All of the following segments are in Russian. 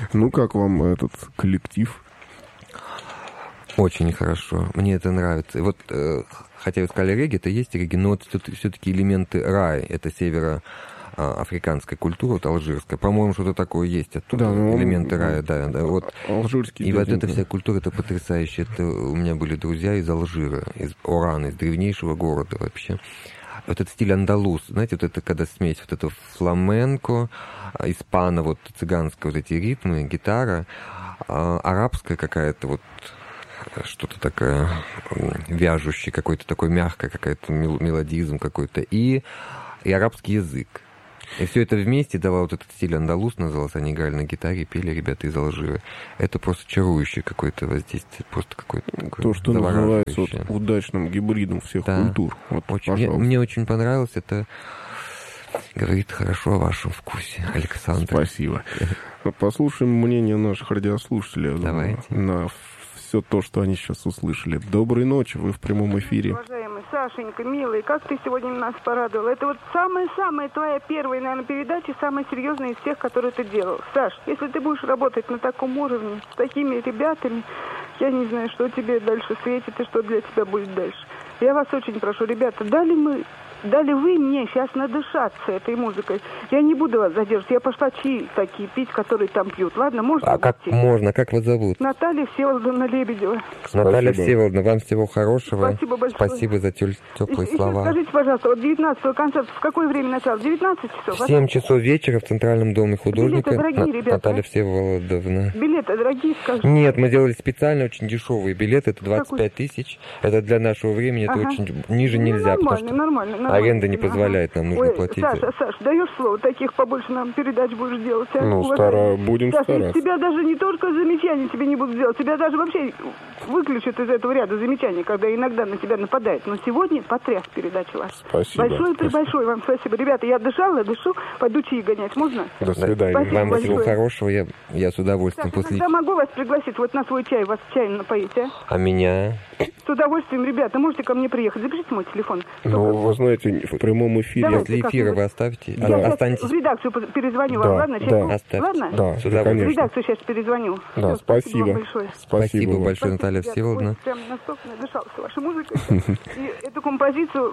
Ну, как вам этот коллектив? Очень хорошо. Мне это нравится. И вот, хотя вы сказали регги, это есть регги, но вот все-таки элементы рай, это североафриканская культура, вот алжирская. По-моему, что-то такое есть оттуда. Да, элементы рая, да. Вот. Алжирский. И вот эта вся культура, это потрясающе. Это у меня были друзья из Алжира, из Орана, из древнейшего города вообще. Вот этот стиль андалус, знаете, вот это когда смесь, вот это фламенко, испано, вот цыганское, вот эти ритмы, гитара, арабская какая-то вот что-то такое вяжущее, какой-то такой мягкое, какой-то мелодизм какой-то, и арабский язык. И все это вместе давал вот этот стиль андалус, назывался, они играли на гитаре, пели ребята из Алжира. Это просто чарующее какое-то воздействие, просто какое-то такое то, что называется вот удачным гибридом всех культур. Вот, мне очень понравилось, это говорит хорошо о вашем вкусе, Александр. Спасибо. Послушаем мнение наших радиослушателей. Давайте. На все то, что они сейчас услышали. Доброй ночи, вы в прямом эфире. Уважаемый Сашенька, милый, как ты сегодня нас порадовал. Это вот самая-самая твоя первая, наверное, передача, самая серьезная из всех, которые ты делал. Саш, если ты будешь работать на таком уровне, с такими ребятами, я не знаю, что тебе дальше светит и что для тебя будет дальше. Я вас очень прошу, ребята, дали вы мне сейчас надышаться этой музыкой. Я не буду вас задерживать. Я пошла чаи такие пить, которые там пьют. Ладно, можно? А как можно? Как вас зовут? Наталья Всеволодовна Лебедева. Наталья Всеволодовна, вам всего хорошего. Спасибо большое. Спасибо за теплые слова. Скажите, пожалуйста, вот 19-го концерт в какое время начало? 19 часов? В 7 часов вечера в Центральном доме художника. Билеты дорогие, ребята. Наталья Всеволодовна. Билеты дорогие, скажите. Нет, мы делали специально очень дешевые билеты. Это 25 тысяч. Это для нашего времени. Это очень ниже нельзя. Нормально. Аренда не позволяет. Нам нужно платить. Саш, даешь слово, таких побольше нам передач будешь делать. А? Ну, будем стараться. Тебя даже не только замечания тебе не будут делать, тебя даже вообще выключат из этого ряда замечаний, когда иногда на тебя нападают. Но сегодня потряс передача ваша. Спасибо. Большое вам спасибо. Ребята, я дышу, пойду чаи гонять. Можно? До свидания. Спасибо вам большое. всего хорошего. Я с удовольствием Саша, когда могу вас пригласить вот на свой чай, вас чай напоить, а? А меня? С удовольствием, ребята, можете ко мне приехать. Запишите мой телефон. Ну, вы знаете, в прямом эфире. После эфира вы оставьте. Я в редакцию перезвоню вам, ладно? Оставьте. Ладно? Да, в редакцию сейчас перезвоню. Да, Все, спасибо. Вам большое. Спасибо большое, Наталья Всеволодовна. Прям настолько надышался вашей музыкой. И эту композицию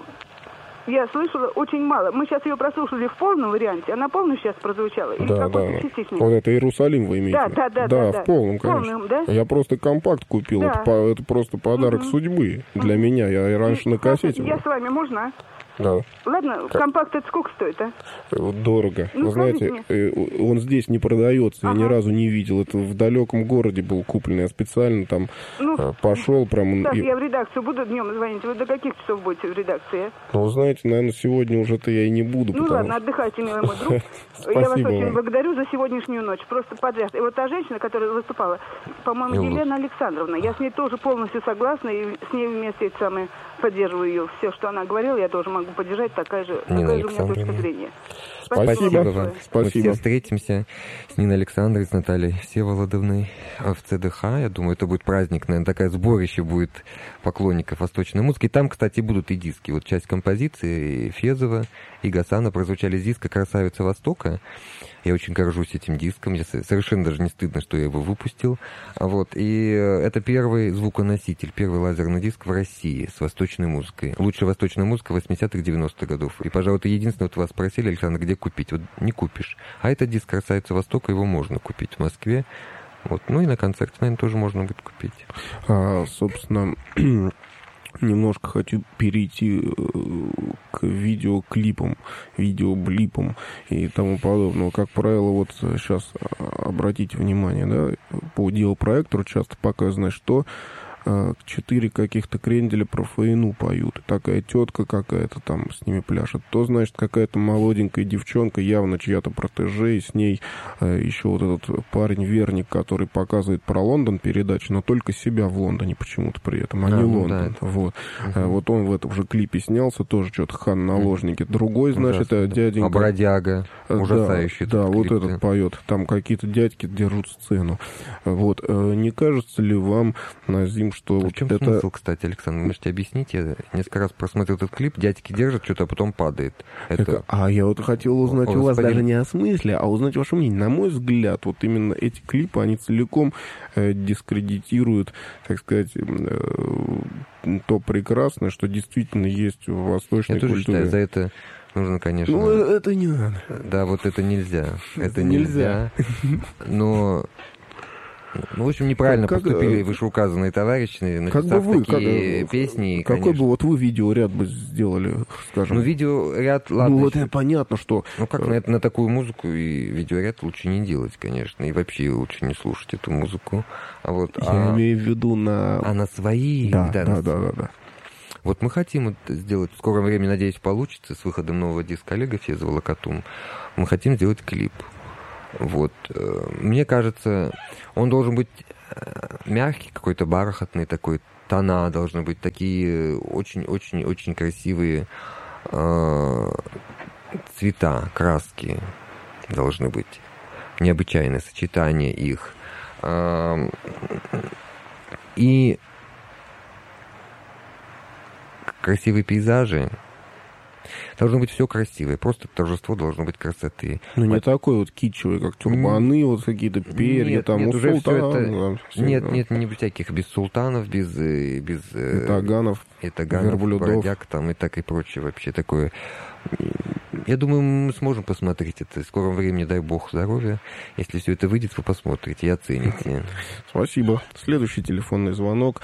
я слышала очень мало. Мы сейчас ее прослушали в полном варианте. Она полностью сейчас прозвучала? Или да. Вот это Иерусалим вы имеете? Да, в полном, конечно. Полным, да? Я просто компакт купил. Да. Это просто подарок судьбы для меня. Я раньше на кассете. Я с вами, можно? Да. Ладно, компакт это сколько стоит, а? Дорого. Вы знаете, он здесь не продается, я ни разу не видел. Это в далеком городе был куплен. Я специально там пошел прям. Так, я в редакцию буду днем звонить. Вы до каких часов будете в редакции? Ну, вы знаете, наверное, сегодня уже-то я и не буду. Ну ладно, отдыхайте, милый мой друг. Я вас очень благодарю за сегодняшнюю ночь. Просто подряд. И вот та женщина, которая выступала, по-моему, Елена Александровна, я с ней тоже полностью согласна, и с ней вместе поддерживаю ее. Все, что она говорила, я тоже могу поддержать, такая же у меня точка зрения. Спасибо вам. Спасибо. Мы все встретимся с Ниной Александровной, с Натальей Всеволодовной в ЦДХ. Я думаю, это будет праздник, наверное, такое сборище будет поклонников восточной музыки. Там, кстати, будут и диски. Вот часть композиции Фезова и Гасана прозвучали с диска «Красавица Востока». Я очень горжусь этим диском. Мне совершенно даже не стыдно, что я его выпустил. Вот. И это первый звуконоситель, первый лазерный диск в России с восточной музыкой. Лучшая восточная музыка 80-х, 90-х годов. И, пожалуй, это единственное, вот вас спросили, Александр, где купить? Вот не купишь. А этот диск «Красавица Востока», его можно купить в Москве. Вот. Ну и на концерте, наверное, тоже можно будет купить. Собственно, немножко хочу перейти к видеоклипам, видеоблипам и тому подобного. Как правило, вот сейчас обратите внимание, да, по делопроектору часто показано, что 4 каких-то кренделя про Фаину поют. И такая тетка какая-то там с ними пляшет. То, значит, какая-то молоденькая девчонка, явно чья-то протеже, и с ней еще вот этот парень Верник, который показывает про Лондон передачи, но только себя в Лондоне почему-то при этом, а не Лондон. Да, вот. Вот он в этом же клипе снялся, тоже что-то хан-наложники. Другой, значит, дяденька... Бродяга, ужасающий. Да, вот этот поет. Там какие-то дядьки держат сцену. Вот. Не кажется ли вам, Назим, что... В чем это... смысл, кстати, Александр? Вы можете объяснить? Я несколько раз просмотрел этот клип, дядьки держат что-то, а потом падает. А я вот хотел узнать у вас даже не о смысле, а узнать ваше мнение. На мой взгляд, вот именно эти клипы, они целиком дискредитируют, так сказать, то прекрасное, что действительно есть в восточной культуре. Я тоже считаю, за это нужно, конечно... Ну, это не надо. Да, вот это нельзя. Это нельзя. Но... Ну, в общем, неправильно поступили вышеуказанные товарищи, написав такие песни. Какой бы вот вы видеоряд бы сделали, скажем? Ну, видеоряд, ладно. Ну, вот это понятно, что... Ну, как на такую музыку и видеоряд лучше не делать, конечно. И вообще лучше не слушать эту музыку. Я имею в виду на... А на свои... Да. Вот мы хотим это сделать, в скором времени, надеюсь, получится, с выходом нового диска Олега Фезова «Локотум». Мы хотим сделать клип. Вот. Мне кажется, он должен быть мягкий, какой-то бархатный такой, тона должны быть такие очень-очень-очень красивые цвета, краски должны быть, необычайное сочетание их. И красивые пейзажи. Должно быть все красивое, просто торжество должно быть красоты. Ну, не такой вот китчевый, как тюрбаны, вот какие-то перья, нет, там, нет, у уже султана. Нет, не всяких, без султанов, без таганов, бродяг, там, и так и прочее вообще такое. Я думаю, мы сможем посмотреть это в скором времени, дай бог здоровья. Если все это выйдет, вы посмотрите и оцените. Спасибо. Следующий телефонный звонок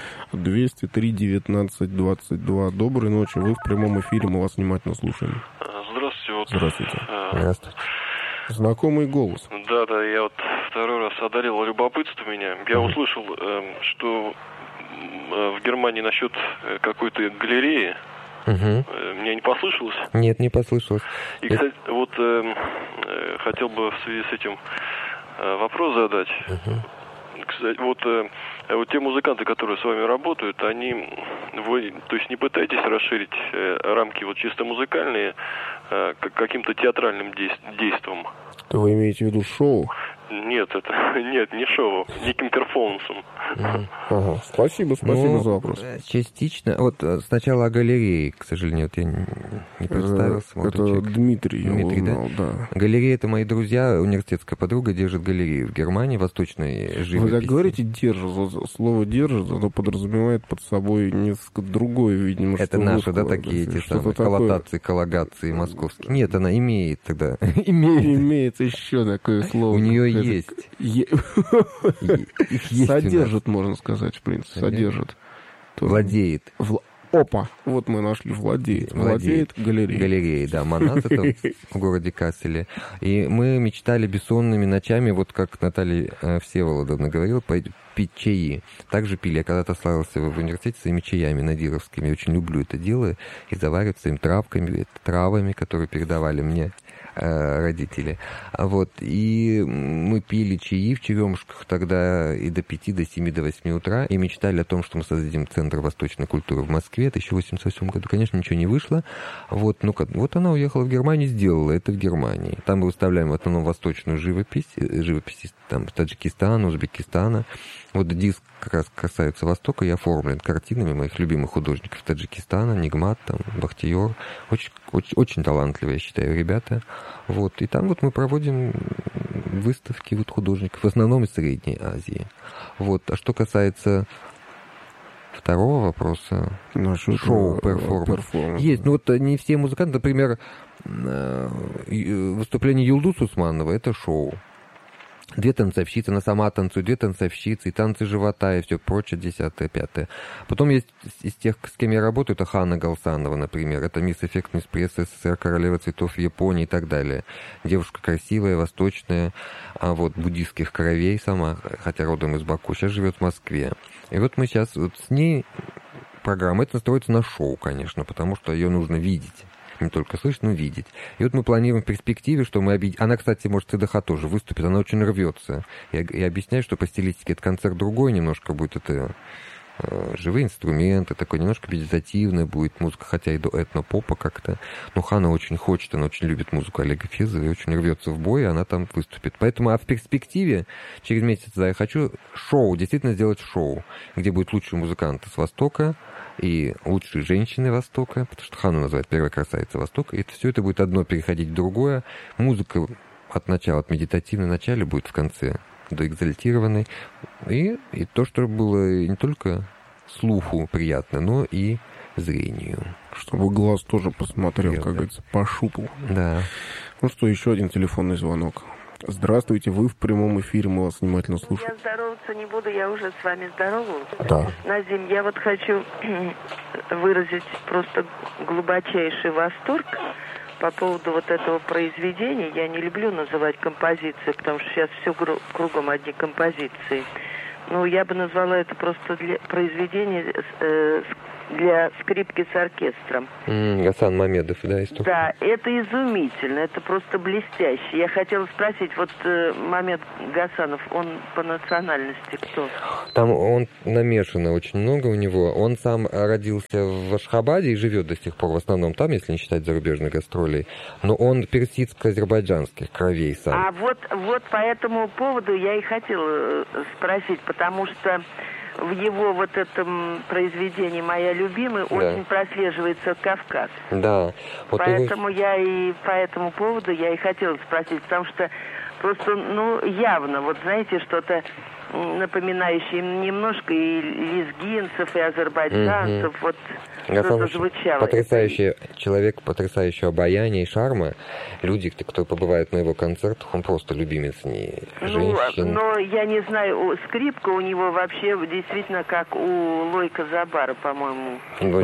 203-19-22. Доброй ночи, вы в прямом эфире, мы вас внимательно слушаем. Здравствуйте. Здравствуйте. Здравствуйте. Знакомый голос. Да, я вот второй раз одолел любопытство меня. Я услышал, что в Германии насчет какой-то галереи. Мне не послышалось? Нет, не послышалось. И, кстати, вот хотел бы в связи с этим вопрос задать. Кстати, вот те музыканты, которые с вами работают, вы, то есть, не пытаетесь расширить рамки вот чисто музыкальные каким-то театральным действом? Вы имеете в виду шоу? Нет, не шоу, неким перформансом. Ага. Спасибо за вопрос. Частично. Вот сначала о галерее, к сожалению, вот я не представился. Это Дмитрий, я узнал, да. Галерея — это мои друзья, университетская подруга держит галерею в Германии, восточной живописи. Вы так говорите «держит», слово «держит», оно подразумевает под собой несколько другое, видимо, это наши, да, такие эти самые коллотации, коллогации московские. Нет, она имеет тогда. Имеется еще такое слово. У нее есть. Содержит, можно сказать, в принципе. Содержит. Владеет. Опа, вот мы нашли владеет. Владеет галереей. Галереей, да. Манас — это в городе Касселе. И мы мечтали бессонными ночами, вот как Наталья Всеволодовна говорила, пить чаи. Также пили. Я когда-то славился в университете своими чаями надировскими. Я очень люблю это дело. И заваривать своими травами, которые передавали мне родители. Вот. И мы пили чаи в Черемушках тогда и до 5, до 7, до 8 утра. И мечтали о том, что мы создадим Центр восточной культуры в Москве. Это еще в 1988 году. Конечно, ничего не вышло. Вот она уехала в Германию, сделала это в Германии. Там мы выставляем в основном восточную живопись там, Таджикистана, Узбекистана. Вот диск как раз касается Востока и оформлен картинами моих любимых художников Таджикистана, Нигмат, там, Бахтиёр. Очень талантливые, я считаю, ребята. Вот. И там вот мы проводим выставки художников, в основном из Средней Азии. Вот. А что касается второго вопроса, шоу, перформанс. Есть, но вот не все музыканты, например, выступление Юлдус Усманова — это шоу. 2 танцовщицы, она сама танцует, 2 танцовщицы, и танцы живота, и все прочее, 10-е, 5-е. Потом есть из тех, с кем я работаю, это Ханна Галсанова, например. Это мисс Эффект, мисс Пресс СССР, королева цветов в Японии и так далее. Девушка красивая, восточная, буддистских кровей сама, хотя родом из Баку, сейчас живет в Москве. И вот мы сейчас с ней программа, это строится на шоу, конечно, потому что ее нужно видеть. Не только слышать, но видеть. И вот мы планируем в перспективе, что она, кстати, может, в ЦДХ тоже выступит, она очень рвется. Я объясняю, что по стилистике этот концерт другой немножко будет, это живые инструменты, такой немножко медитативная будет музыка, хотя и до этнопопа как-то. Но Ханна очень хочет, она очень любит музыку Олега Фирзова и очень рвется в бой, и она там выступит. Поэтому, а в перспективе, через месяц, я хочу шоу, действительно сделать шоу, где будут лучшие музыканты с Востока и лучшие женщины Востока, потому что Ханну называют первой красавицей Востока, и все это будет одно переходить в другое. Музыка от начала, от медитативной начала будет в конце до экзальтированной. И то, что было не только слуху приятно, но и зрению. Чтобы глаз тоже посмотрел, как говорится, пошупал. Да. Ну что, еще один телефонный звонок. Здравствуйте, вы в прямом эфире, мы вас внимательно слушаем. Я здороваться не буду, я уже с вами здоровалась. Да. Назим, я вот хочу выразить просто глубочайший восторг по поводу вот этого произведения. Я не люблю называть композиции, потому что сейчас все кругом одни композиции. Ну, я бы назвала это просто произведение для скрипки с оркестром. Гасан Мамедов, да, история? Да, это изумительно, это просто блестяще. Я хотела спросить, вот Мамед Гасанов, он по национальности кто? Там он намешано очень много у него. Он сам родился в Ашхабаде и живет до сих пор в основном там, если не считать зарубежных гастролей. Но он персидско-азербайджанских кровей сам. А вот по этому поводу я и хотела спросить, потому что в его вот этом произведении «Моя любимая» очень прослеживается Кавказ. Да. Вот поэтому я и по этому поводу я и хотела спросить, потому что просто, явно, вот знаете, что-то напоминающее немножко и лезгинцев, и азербайджанцев, вот что-то звучало. Потрясающий человек, потрясающее обаяние и шарма. Люди, кто побывает на его концертах, он просто любимец женщин. Но я не знаю, скрипка у него вообще действительно как у Лойка Забара, по-моему.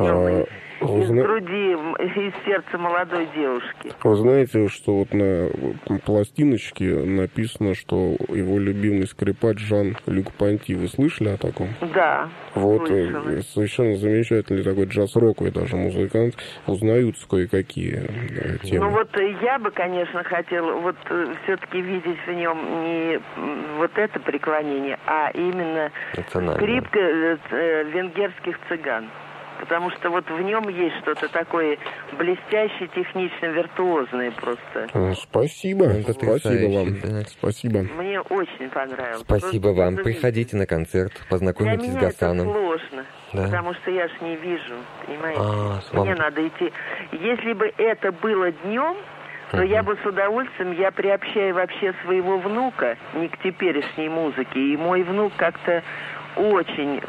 Из груди, из сердца молодой девушки. Вы знаете, что вот на пластиночке написано, что его любимый скрипач Жан-Люк Понти. Вы слышали о таком? Да. Вот слышала. совершенно замечательный такой джаз-роковый даже музыкант. Узнаются кое-какие темы. Ну вот я бы, конечно, хотела вот все-таки видеть в нем не вот это преклонение, а именно скрипка венгерских цыган. Потому что вот в нем есть что-то такое блестящее, технично, виртуозное просто. Спасибо. Спасибо вам. Да. Спасибо. Мне очень понравилось. Спасибо вам. Приходите на концерт, познакомитесь с Гасаном. Для меня это сложно, потому что я ж не вижу, понимаете? Мне надо идти. Если бы это было днем, то я бы с удовольствием, я приобщаю вообще своего внука не к теперешней музыке. И мой внук как-то очень,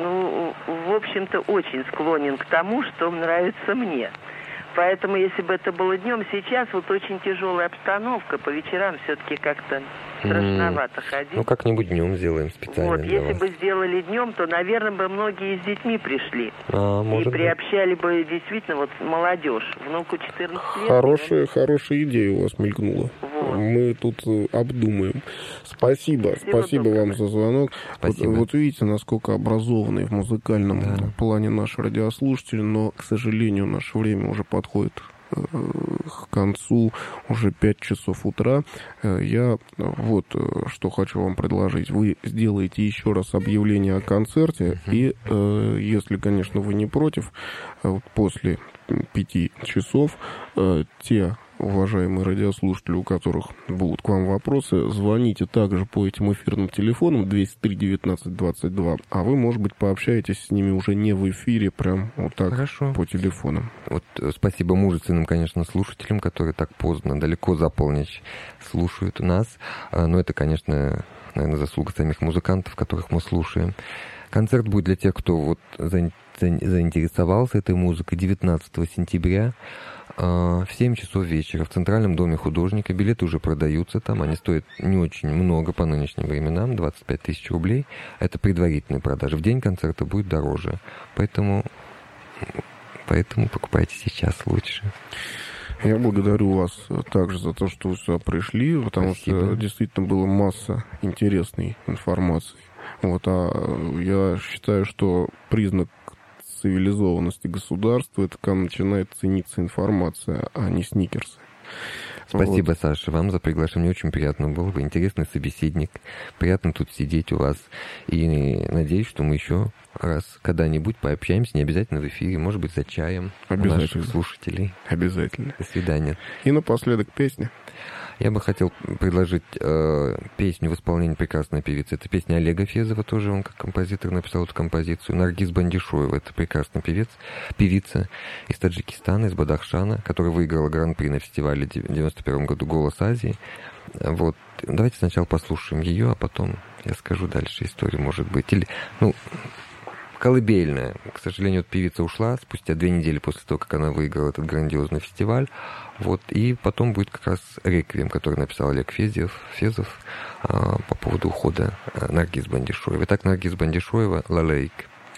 в общем-то, очень склонен к тому, что нравится мне. Поэтому, если бы это было днем, сейчас вот очень тяжелая обстановка, по вечерам все-таки как-то страшновато ходить. Ну, как-нибудь днем сделаем специально. Вот, если бы сделали днем, то, наверное, бы многие с детьми пришли. И приобщали бы действительно вот молодежь. Внуку 14 лет. Хорошая идея у вас мелькнула. Вот. Мы тут обдумаем. Спасибо вам за звонок. Вот видите, насколько образованные в музыкальном плане наши радиослушатели, но, к сожалению, наше время уже подходит к концу, уже 5 часов утра. Я вот что хочу вам предложить. Вы сделаете еще раз объявление о концерте, и если, конечно, вы не против, после 5 часов те уважаемые радиослушатели, у которых будут к вам вопросы, звоните также по этим эфирным телефонам 203-19-22, а вы, может быть, пообщаетесь с ними уже не в эфире, прям вот так. Хорошо. По телефонам. Вот спасибо мужественным, конечно, слушателям, которые так поздно, далеко за полночь слушают нас. Но это, конечно, наверное, заслуга самих музыкантов, которых мы слушаем. Концерт будет для тех, кто вот заинтересовался этой музыкой 19 сентября в 7 часов вечера в Центральном доме художника. Билеты уже продаются там, они стоят не очень много по нынешним временам, 25 тысяч рублей. Это предварительные продажи. В день концерта будет дороже. Поэтому покупайте сейчас лучше. Я благодарю вас также за то, что вы сюда пришли, потому что действительно была масса интересной информации. Вот, я считаю, что признак цивилизованности государства — это когда начинает цениться информация, а не сникерсы. Спасибо, вот. Саша, вам за приглашение. Мне очень приятно было. Вы интересный собеседник. Приятно тут сидеть у вас. И надеюсь, что мы еще раз когда-нибудь пообщаемся, не обязательно в эфире, может быть, за чаем у наших слушателей. Обязательно. До свидания. И напоследок песня. Я бы хотел предложить песню в исполнении прекрасной певицы. Это песня Олега Фезова, тоже он как композитор написал эту композицию. Наргиз Бандишоева, это прекрасная певица из Таджикистана, из Бадахшана, которая выиграла гран-при на фестивале в 1991 году «Голос Азии». Вот. Давайте сначала послушаем ее, а потом я скажу дальше историю, может быть. Или, колыбельная. К сожалению, певица ушла спустя 2 недели после того, как она выиграла этот грандиозный фестиваль. Вот. И потом будет как раз реквием, который написал Олег Фезов по поводу ухода Наргиз Бандишоевой. Итак, Наргиз Бандишоева «Лалейк».